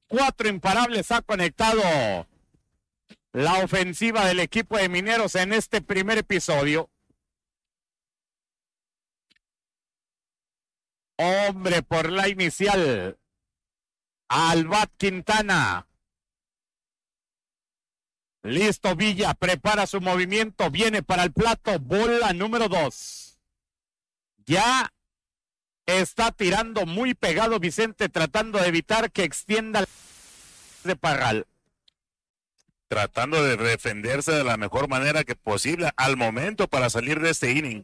4 imparables ha conectado la ofensiva del equipo de Mineros en este primer episodio. Hombre por la inicial. Albat Quintana. Listo Villa, prepara su movimiento, viene para el plato, bola número 2. Ya está tirando muy pegado Vicente, tratando de evitar que extienda de Parral. Tratando de defenderse de la mejor manera que posible al momento para salir de este inning.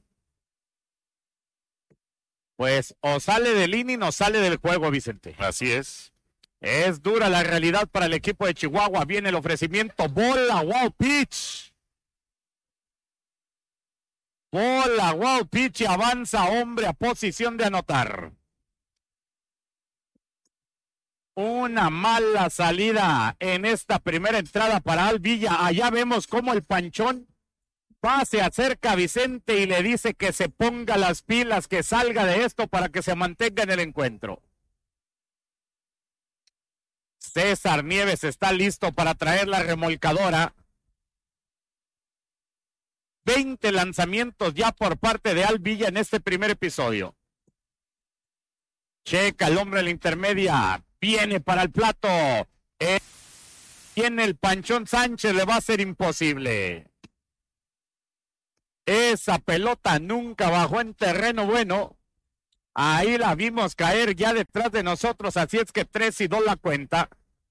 Pues o sale del inning o sale del juego, Vicente. Así es. Es dura la realidad para el equipo de Chihuahua. Viene el ofrecimiento. Bola, wow, pitch. Bola, wow, pitch. Y avanza, hombre, a posición de anotar. Una mala salida en esta primera entrada para Al Villa. Allá vemos cómo el Panchón se acerca a Vicente y le dice que se ponga las pilas, que salga de esto para que se mantenga en el encuentro. César Nieves está listo para traer la remolcadora. 20 lanzamientos ya por parte de Al Villa en este primer episodio. Checa el hombre en la intermedia. Viene para el plato. Tiene el Panchón Sánchez, le va a ser imposible. Esa pelota nunca bajó en terreno bueno. Ahí la vimos caer ya detrás de nosotros, así es que 3-2 la cuenta.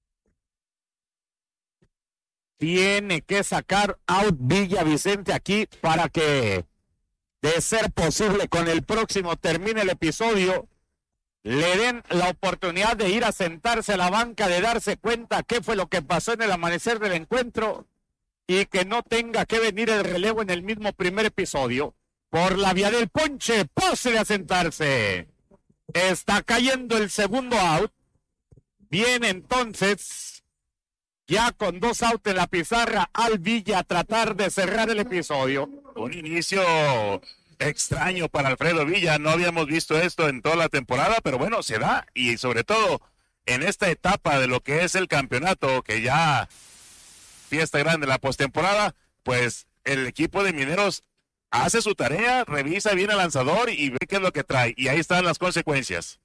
Tiene que sacar out Villa Vicente aquí para que, de ser posible, con el próximo termine el episodio, le den la oportunidad de ir a sentarse a la banca, de darse cuenta qué fue lo que pasó en el amanecer del encuentro y que no tenga que venir el relevo en el mismo primer episodio. Por la vía del ponche, pase a sentarse. Está cayendo el segundo out. Viene entonces, ya con 2 outs en la pizarra, Al Villa a tratar de cerrar el episodio. Un inicio extraño para Alfredo Villa, no habíamos visto esto en toda la temporada, pero bueno, se da, y sobre todo en esta etapa de lo que es el campeonato, que ya fiesta grande la postemporada, pues el equipo de Mineros hace su tarea, revisa bien al lanzador y ve qué es lo que trae, y ahí están las consecuencias.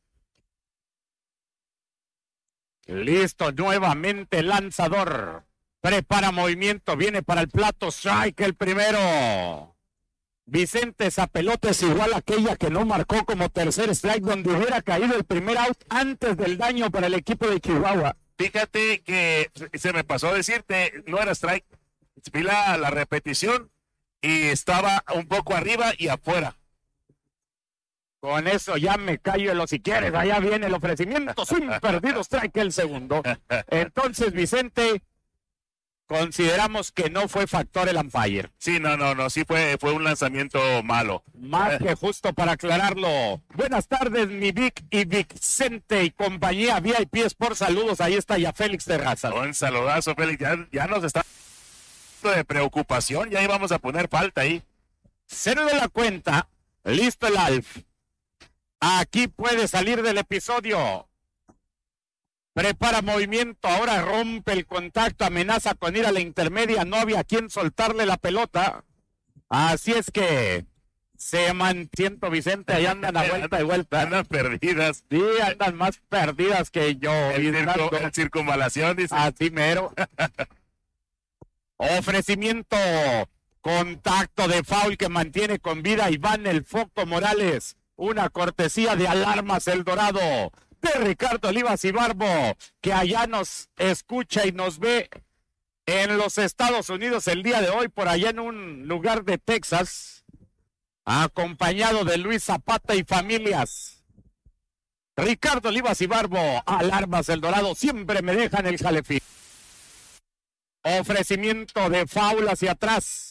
Listo, nuevamente el lanzador, prepara movimiento, viene para el plato, strike el primero. Vicente, esa pelota es igual a aquella que no marcó como tercer strike, donde hubiera caído el primer out antes del daño para el equipo de Chihuahua. Fíjate que se me pasó a decirte, no era strike, vi la repetición y estaba un poco arriba y afuera. Con eso ya me callo en lo si quieres, allá viene el ofrecimiento, sin perdido strike el segundo. Entonces, Vicente, consideramos que no fue factor el umpire. Sí, no, sí fue un lanzamiento malo. Más que justo para aclararlo. Buenas tardes, mi Vic y Vicente y compañía VIP Sports, saludos, ahí está ya Félix Terraza. Un saludazo, Félix, ya nos está de preocupación, ya íbamos a poner falta ahí. 0 de la cuenta, listo el Alf. Aquí puede salir del episodio. Prepara movimiento, ahora rompe el contacto, amenaza con ir a la intermedia, no había quien soltarle la pelota. Así es que se mantiene Vicente, ahí andan a vuelta y vuelta. Andan perdidas. Sí, andan más perdidas que yo. El circunvalación, dice. Así mero. Ofrecimiento, contacto de foul que mantiene con vida Iván El Foco Morales. Una cortesía de Alarmas El Dorado, de Ricardo Olivas y Barbo, que allá nos escucha y nos ve en los Estados Unidos el día de hoy, por allá en un lugar de Texas, acompañado de Luis Zapata y familias. Ricardo Olivas y Barbo, Alarmas El Dorado, siempre me dejan el jalefín. Ofrecimiento de foul hacia atrás.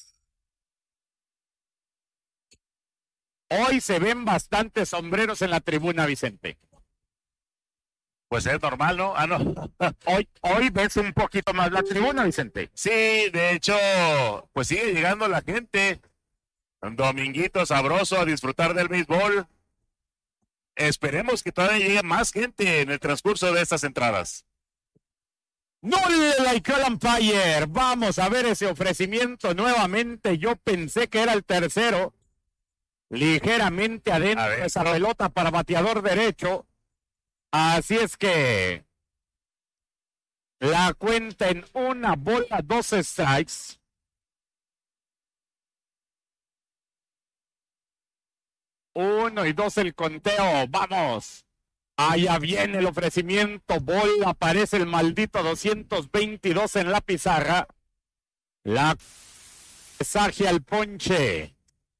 Hoy se ven bastantes sombreros en la tribuna, Vicente. Pues es normal, ¿no? No. Hoy ves un poquito más la tribuna, Vicente. Sí, de hecho, pues sigue llegando la gente. Un dominguito sabroso a disfrutar del béisbol. Esperemos que todavía llegue más gente en el transcurso de estas entradas. No le like al umpire. Vamos a ver ese ofrecimiento nuevamente. Yo pensé que era el tercero. Ligeramente adentro esa pelota para bateador derecho. Así es que la cuenta en 1 bola, 2 strikes. Uno y 2 el conteo. Vamos. Allá viene el ofrecimiento. Bola, aparece el maldito 222 en la pizarra. La mensaje al ponche.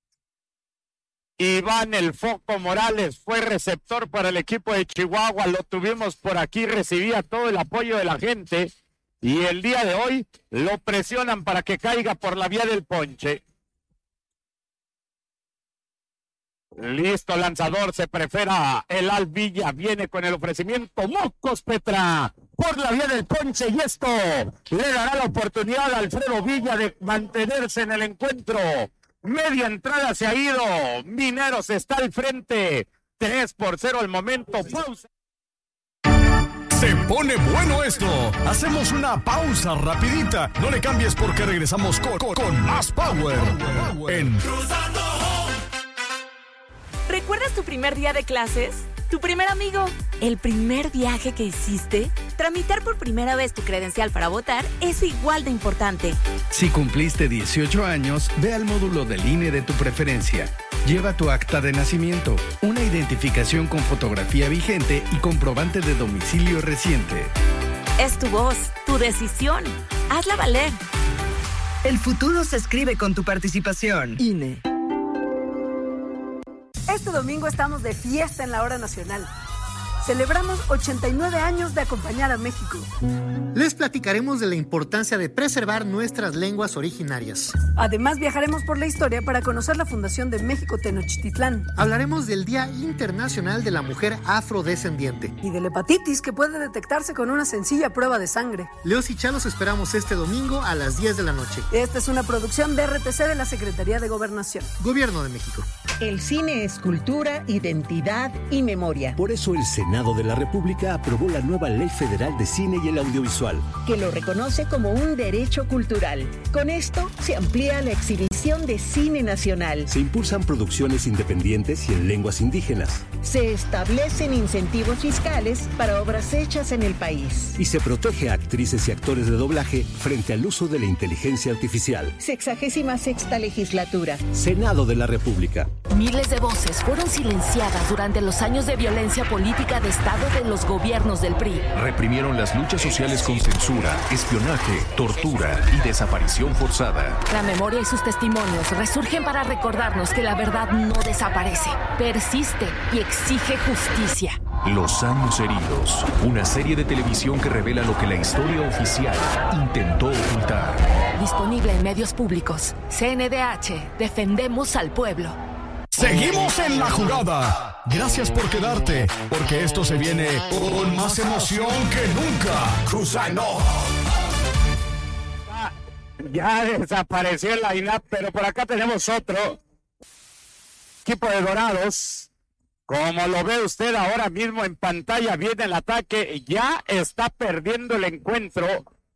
Iván El Foco Morales fue receptor para el equipo de Chihuahua. Lo tuvimos por aquí, recibía todo el apoyo de la gente. Y el día de hoy lo presionan para que caiga por la vía del ponche. Listo, lanzador, se prefera el Alvilla, viene con el ofrecimiento, Mocos Petra, por la vía del ponche, y esto le dará la oportunidad a Alfredo Villa de mantenerse en el encuentro. Media entrada se ha ido, Mineros está al frente, 3-0 el momento, pausa. Se pone bueno esto. Hacemos una pausa rapidita. No le cambies porque regresamos con más Power en Cruzando. ¿Recuerdas tu primer día de clases? ¿Tu primer amigo? ¿El primer viaje que hiciste? Tramitar por primera vez tu credencial para votar es igual de importante. Si cumpliste 18 años, ve al módulo del INE de tu preferencia. Lleva tu acta de nacimiento, una identificación con fotografía vigente y comprobante de domicilio reciente. Es tu voz, tu decisión. Hazla valer. El futuro se escribe con tu participación. INE. Este domingo estamos de fiesta en la Hora Nacional. Celebramos 89 años de acompañar a México. Les platicaremos de la importancia de preservar nuestras lenguas originarias. Además, viajaremos por la historia para conocer la fundación de México Tenochtitlán. Hablaremos del Día Internacional de la Mujer Afrodescendiente. Y de la hepatitis, que puede detectarse con una sencilla prueba de sangre. Leos y Chalos esperamos este domingo a las 10 de la noche. Esta es una producción de RTC de la Secretaría de Gobernación. Gobierno de México. El cine es cultura, identidad y memoria. Por eso el Senado de la República aprobó la nueva Ley Federal de Cine y el Audiovisual, que lo reconoce como un derecho cultural. Con esto se amplía la exhibición de cine nacional. Se impulsan producciones independientes y en lenguas indígenas. Se establecen incentivos fiscales para obras hechas en el país. Y se protege a actrices y actores de doblaje frente al uso de la inteligencia artificial. 66ª legislatura. Senado de la República. Miles de voces fueron silenciadas durante los años de violencia política de Estado de los gobiernos del PRI. Reprimieron las luchas sociales con censura, espionaje, tortura y desaparición forzada. La memoria y sus testimonios resurgen para recordarnos que la verdad no desaparece, persiste y exige justicia. Los años heridos, una serie de televisión que revela lo que la historia oficial intentó ocultar. Disponible en medios públicos. CNDH, defendemos al pueblo. Seguimos en la jugada. Gracias por quedarte, porque esto se viene con más emoción que nunca. Cruzando. Ya desapareció el line-up, pero por acá tenemos otro equipo de Dorados. Como lo ve usted ahora mismo en pantalla, viene el ataque. Ya está perdiendo el encuentro.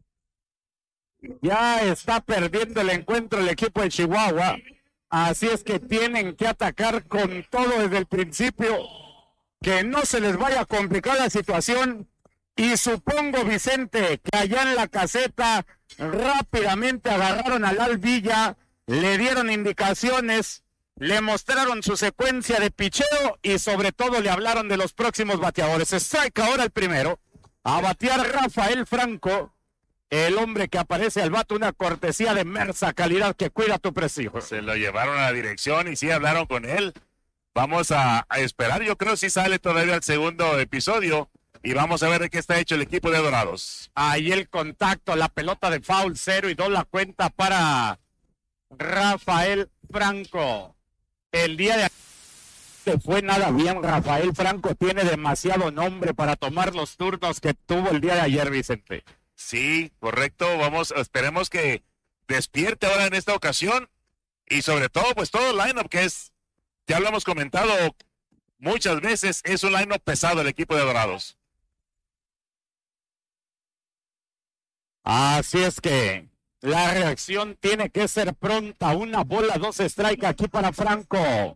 Ya está perdiendo el encuentro el equipo de Chihuahua. Así es que tienen que atacar con todo desde el principio, que no se les vaya a complicar la situación. Y supongo, Vicente, que allá en la caseta rápidamente agarraron al Alvilla, le dieron indicaciones, le mostraron su secuencia de picheo y sobre todo le hablaron de los próximos bateadores. Strike ahora el primero, a batear Rafael Franco. El hombre que aparece al bate, una cortesía de Mersa, calidad que cuida tu prestigio. Se lo llevaron a la dirección y sí hablaron con él. Vamos a esperar, yo creo que sí sale todavía el segundo episodio y vamos a ver de qué está hecho el equipo de Dorados. Ahí el contacto, la pelota de foul, 0-2 la cuenta para Rafael Franco. El día de ayer fue nada bien, Rafael Franco tiene demasiado nombre para tomar los turnos que tuvo el día de ayer, Vicente. Sí, correcto. Esperemos que despierte ahora en esta ocasión y sobre todo, pues todo el lineup que es, ya lo hemos comentado muchas veces, es un lineup pesado el equipo de Dorados. Así es que la reacción tiene que ser pronta. 1 bola, 2 strike aquí para Franco.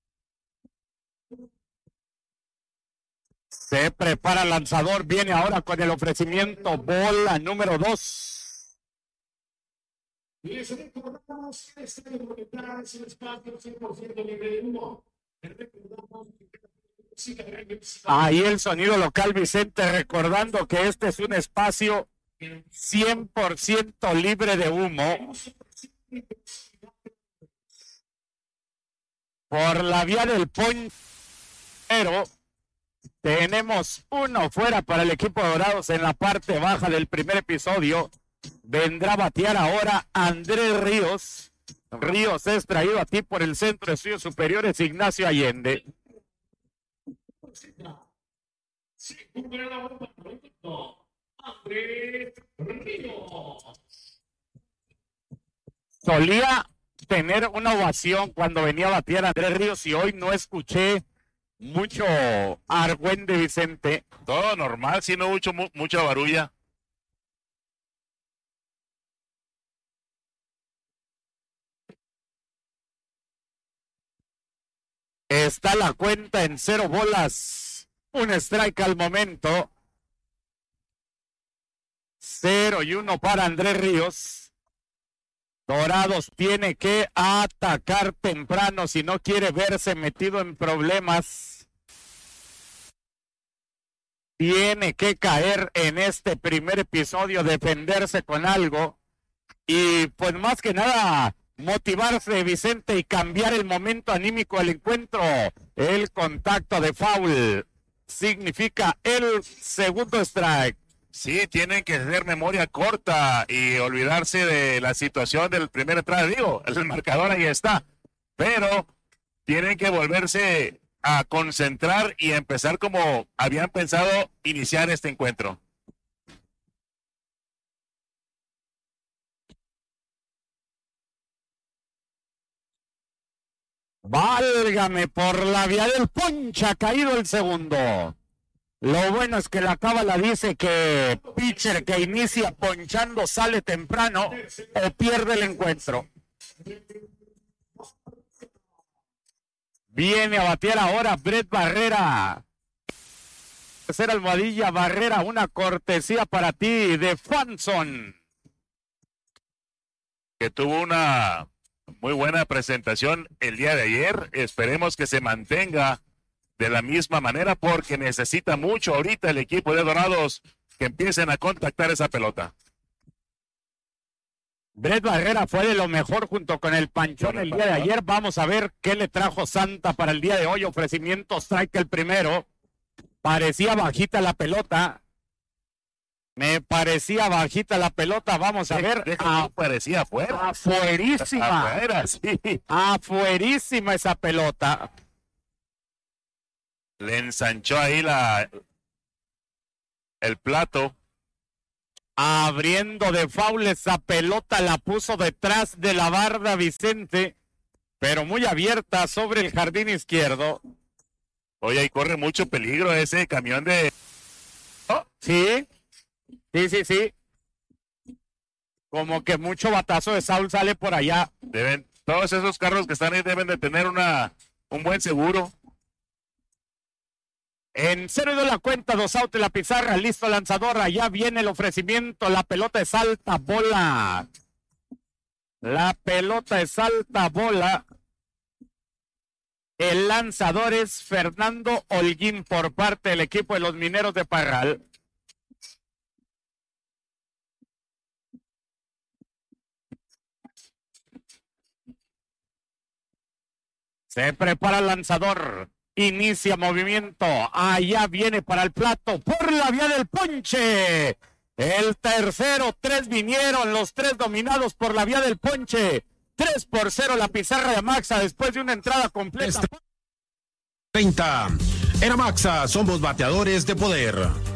Se prepara el lanzador, viene ahora con el ofrecimiento, bola número 2. Les recordamos que este documental es un espacio 100% libre de humo. Ahí el sonido local, Vicente, recordando que este es un espacio 100% libre de humo. Por la vía del ponche, pero tenemos 1 fuera para el equipo de Dorados en la parte baja del primer episodio. Vendrá a batear ahora Andrés Ríos. Ríos es traído a ti por el Centro de Estudios Superiores Ignacio Allende. Solía tener una ovación cuando venía a batear Andrés Ríos y hoy no escuché mucho argüende, Vicente. Todo normal, si no mucha barulla. Está la cuenta en 0 bolas, 1 strike al momento. 0-1 para Andrés Ríos. Dorados tiene que atacar temprano si no quiere verse metido en problemas. Tiene que caer en este primer episodio, defenderse con algo. Y pues más que nada motivarse, Vicente, y cambiar el momento anímico del encuentro. El contacto de foul significa el segundo strike. Sí, tienen que hacer memoria corta y olvidarse de la situación del primer strike. Digo, el marcador ahí está, pero tienen que volverse a concentrar y empezar como habían pensado iniciar este encuentro. Válgame, por la vía del ponche ha caído el segundo. Lo bueno es que la cábala dice que pitcher que inicia ponchando sale temprano o pierde el encuentro. Viene a batear ahora Brett Barrera. Tercera almohadilla, Barrera, una cortesía para ti de Fanson, que tuvo una muy buena presentación el día de ayer. Esperemos que se mantenga de la misma manera porque necesita mucho ahorita el equipo de Dorados que empiecen a contactar esa pelota. Brett Barrera fue de lo mejor junto con el Panchón el día de ayer. Vamos a ver qué le trajo Santa para el día de hoy. Ofrecimiento strike el primero. Parecía bajita la pelota. Me parecía bajita la pelota. Vamos a ver. Parecía afuera. Afuerísima. Afuera, sí. Afuerísima esa pelota. Le ensanchó ahí el plato. Abriendo de foul esa pelota, la puso detrás de la barda Vicente, pero muy abierta sobre el jardín izquierdo. Oye, ahí corre mucho peligro ese camión de... ¿Oh? Sí. Como que mucho batazo de Saúl sale por allá. Todos esos carros que están ahí deben de tener un buen seguro. En 0-2 la cuenta, 2 out en la pizarra, listo lanzador, allá viene el ofrecimiento, la pelota es alta, bola. La pelota es alta, bola. El lanzador es Fernando Holguín por parte del equipo de los Mineros de Parral. Se prepara el lanzador. Inicia movimiento, allá viene para el plato, por la vía del ponche. El tercero, 3 vinieron, los 3 dominados por la vía del ponche. 3-0 la pizarra de Maxa después de una entrada completa. 30. Era Maxa, somos bateadores de poder.